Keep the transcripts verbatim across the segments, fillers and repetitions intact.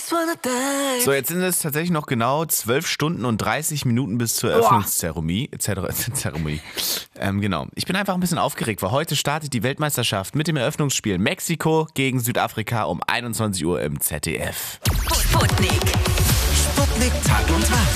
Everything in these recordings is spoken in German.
So, jetzt sind es tatsächlich noch genau zwölf Stunden und dreißig Minuten bis zur Eröffnungszeremonie. Zeremonie. Ähm, genau. Ich bin einfach ein bisschen aufgeregt, weil heute startet die Weltmeisterschaft mit dem Eröffnungsspiel Mexiko gegen Südafrika um einundzwanzig Uhr im Z D F. Sputnik. Sputnik Tag und Tag.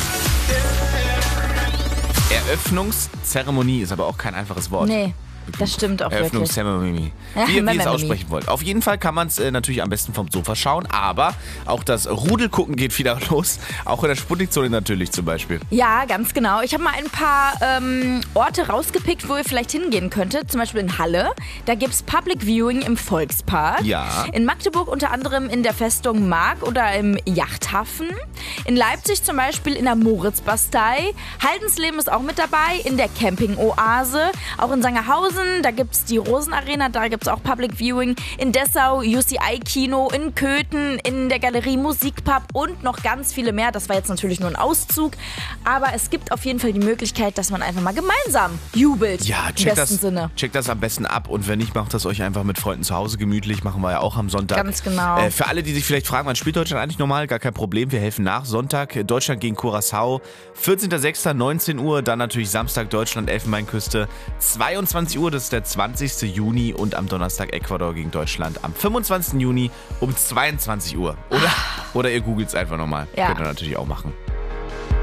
Eröffnungszeremonie ist aber auch kein einfaches Wort. Nee. Das stimmt auch wirklich. Eröffnungszeremonie. Ja, Wie, wie ihr es Memory. aussprechen wollt. Auf jeden Fall kann man es äh, natürlich am besten vom Sofa schauen, aber auch das Rudelgucken geht wieder los. Auch in der Sputnikzone natürlich zum Beispiel. Ja, ganz genau. Ich habe mal ein paar ähm, Orte rausgepickt, wo ihr vielleicht hingehen könntet. Zum Beispiel in Halle. Da gibt es Public Viewing im Volkspark. Ja. In Magdeburg unter anderem in der Festung Mark oder im Yachthafen. In Leipzig zum Beispiel in der Moritzbastei. Haldensleben ist auch mit dabei in der Camping-Oase. Auch in Sangerhausen, da gibt es die Rosenarena, da gibt es auch Public Viewing. In Dessau, U C I-Kino, in Köthen, in der Galerie Musikpub und noch ganz viele mehr. Das war jetzt natürlich nur ein Auszug. Aber es gibt auf jeden Fall die Möglichkeit, dass man einfach mal gemeinsam jubelt. Ja, im checkt besten das, Sinne. checkt das am besten ab und wenn nicht, macht das euch einfach mit Freunden zu Hause gemütlich. Machen wir ja auch am Sonntag. Ganz genau. Äh, für alle, die sich vielleicht fragen, wann spielt Deutschland eigentlich normal? Gar kein Problem, wir helfen nach. Sonntag äh, Deutschland gegen Curaçao, vierzehnter sechster neunzehn Uhr. Dann natürlich Samstag Deutschland, Elfenbeinküste, zweiundzwanzig Uhr, das ist der zwanzigster Juni. Und am Donnerstag Ecuador gegen Deutschland am fünfundzwanzigsten Juni um zweiundzwanzig Uhr. Oder, oder ihr googelt es einfach nochmal. Ja. Könnt ihr natürlich auch machen.